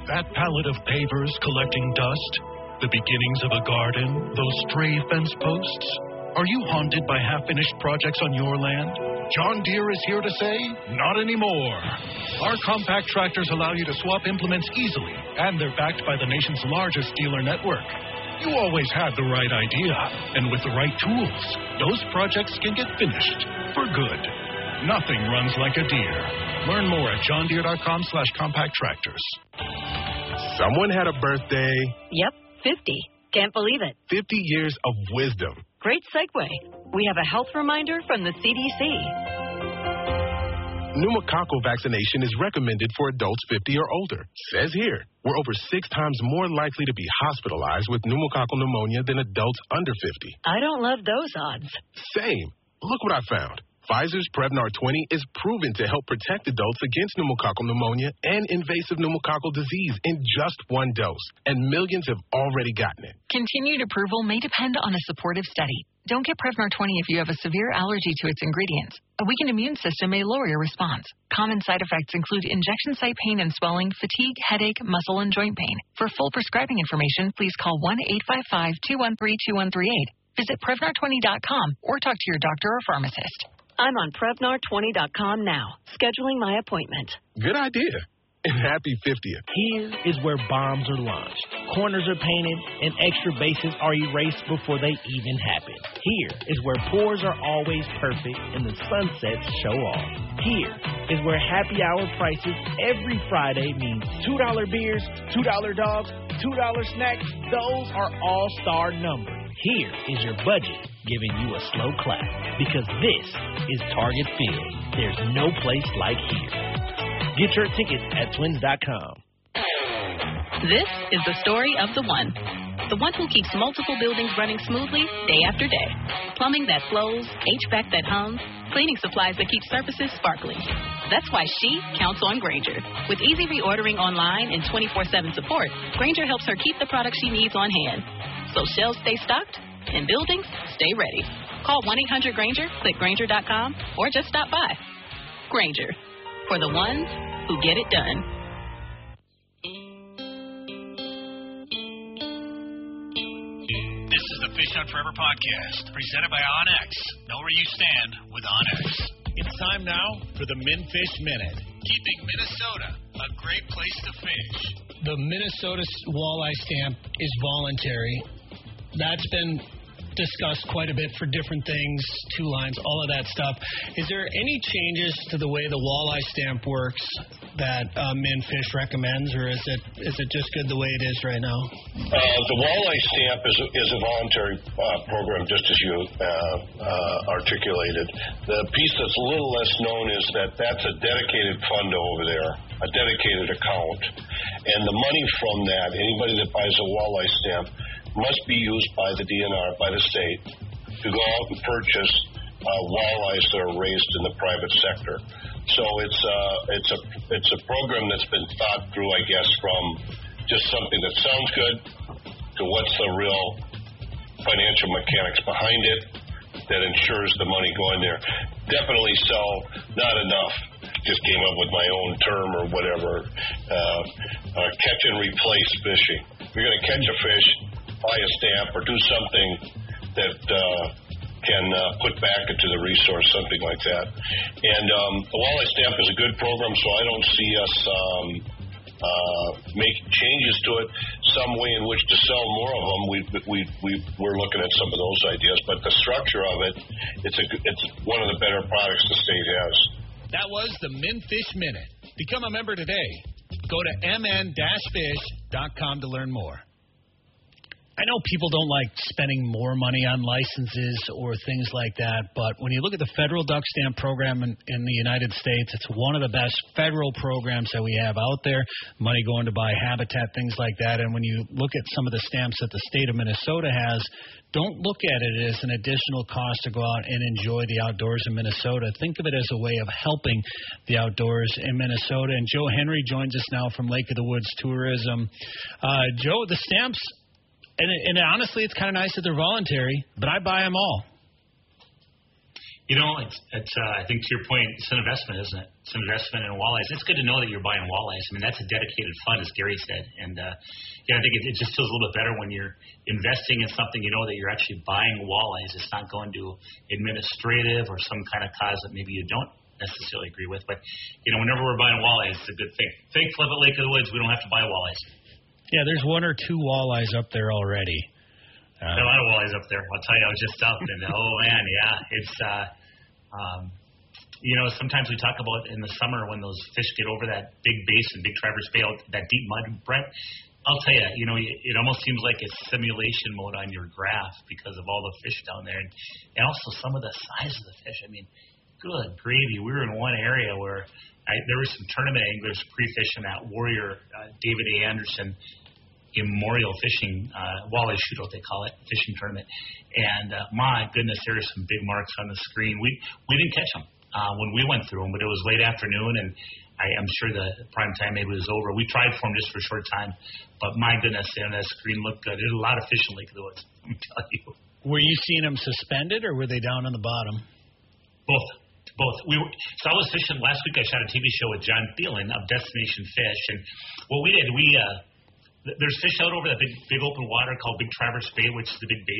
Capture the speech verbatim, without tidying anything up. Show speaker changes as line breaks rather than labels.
That pallet of pavers collecting dust? The beginnings of a garden? Those stray fence posts? Are you haunted by half-finished projects on your land? John Deere is here to say, not anymore. Our compact tractors allow you to swap implements easily, and they're backed by the nation's largest dealer network. You always had the right idea, and with the right tools, those projects can get finished for good. Nothing runs like a Deere. Learn more at johndeere.com slash compact tractors.
Someone had a birthday.
Yep, fifty. Can't believe it.
fifty years of wisdom.
Great segue. We have a health reminder from the C D C.
Pneumococcal vaccination is recommended for adults fifty or older. Says here, we're over six times more likely to be hospitalized with pneumococcal pneumonia than adults under fifty.
I don't love those odds.
Same. Look what I found. Pfizer's Prevnar twenty is proven to help protect adults against pneumococcal pneumonia and invasive pneumococcal disease in just one dose. And millions have already gotten it.
Continued approval may depend on a supportive study. Don't get Prevnar twenty if you have a severe allergy to its ingredients. A weakened immune system may lower your response. Common side effects include injection site pain and swelling, fatigue, headache, muscle, and joint pain. For full prescribing information, please call one eight five five, two one three, two one three eight. Visit Prevnar twenty dot com or talk to your doctor or pharmacist.
I'm on Prevnar twenty dot com now, scheduling my appointment.
Good idea. And happy fiftieth.
Here is where bombs are launched, corners are painted, and extra bases are erased before they even happen. Here is where pours are always perfect and the sunsets show off. Here is where happy hour prices every Friday means two dollar beers, two dollar dogs, two dollar snacks. Those are all-star numbers. Here is your budget giving you a slow clap, because this is Target Field. There's no place like here. Get your tickets at twins dot com.
This is the story of the one. The one who keeps multiple buildings running smoothly day after day. Plumbing that flows, H V A C that hums, cleaning supplies that keep surfaces sparkling. That's why she counts on Grainger. With easy reordering online and twenty-four seven support, Grainger helps her keep the products she needs on hand. So shelves stay stocked and buildings stay ready. Call one eight hundred Grainger, click Grainger dot com, or just stop by. Grainger, for the ones who get it done.
This is the Fish Hunt Forever podcast, presented by OnX. Know where you stand with OnX.
It's time now for the Minfish Minute.
Keeping Minnesota a great place to fish.
The Minnesota walleye stamp is voluntary. That's been discussed quite a bit for different things, two lines, all of that stuff. Is there any changes to the way the walleye stamp works that uh, Minfish recommends, or is it is it just good the way it is right now?
Uh, the walleye stamp is a, is a voluntary uh, program, just as you uh, uh, articulated. The piece that's a little less known is that that's a dedicated fund over there, a dedicated account, and the money from that, anybody that buys a walleye stamp, must be used by the D N R, by the state, to go out and purchase uh, walleyes that are raised in the private sector. So it's uh, it's a it's a program that's been thought through, I guess, from just something that sounds good to what's the real financial mechanics behind it that ensures the money going there. Definitely so, not enough. Just came up with my own term or whatever. Uh, uh, catch and replace fishing. If you're going to catch a fish, buy a stamp or do something that uh, can uh, put back into the resource, something like that. And um, the walleye stamp is a good program, so I don't see us um, uh, making changes to it. Some way in which to sell more of them, we we we we're looking at some of those ideas. But the structure of it, it's a it's one of the better products the state has.
That was the Minfish Minute. Become a member today. Go to m n dash fish dot com to learn more.
I know people don't like spending more money on licenses or things like that, but when you look at the federal duck stamp program in, in the United States, it's one of the best federal programs that we have out there, money going to buy habitat, things like that. And when you look at some of the stamps that the state of Minnesota has, don't look at it as an additional cost to go out and enjoy the outdoors in Minnesota. Think of it as a way of helping the outdoors in Minnesota. And Joe Henry joins us now from Lake of the Woods Tourism. Uh, Joe, the stamps... And, and honestly, it's kind of nice that they're voluntary, but I buy them all.
You know, it's, it's uh, I think to your point, it's an investment, isn't it? It's an investment in walleyes. It's good to know that you're buying walleyes. I mean, that's a dedicated fund, as Gary said. And, uh, yeah, I think it, it just feels a little bit better when you're investing in something you know that you're actually buying walleyes. It's not going to administrative or some kind of cause that maybe you don't necessarily agree with. But, you know, whenever we're buying walleyes, it's a good thing. Thankfully, at Lake of the Woods, we don't have to buy walleyes.
Yeah, there's one or two walleyes up there already.
Uh, a lot of walleyes up there. I'll tell you, I was just out and oh man, yeah, it's uh, um, you know, sometimes we talk about in the summer when those fish get over that big basin, Big Traverse Bay, out that deep mud, Brent. I'll tell you, you know, it almost seems like it's simulation mode on your graph because of all the fish down there, and, and also some of the size of the fish. I mean, good gravy. We were in one area where I, there were some tournament anglers pre-fishing that Warrior uh, David A. Anderson Memorial Fishing, uh, walleye shootout they call it, fishing tournament. And uh, my goodness, there are some big marks on the screen. We we didn't catch them uh, when we went through them, but it was late afternoon, and I am sure the prime time maybe was over. We tried for them just for a short time, but my goodness, and that screen looked good. There's a lot of fish in Lake of the Woods, let me tell you.
Were you seeing them suspended, or were they down on the bottom?
Both. Both. We were, so I was fishing last week. I shot a T V show with John Thielen of Destination Fish, and what we did, we uh, there's fish out over that big, big open water called Big Traverse Bay, which is the big bay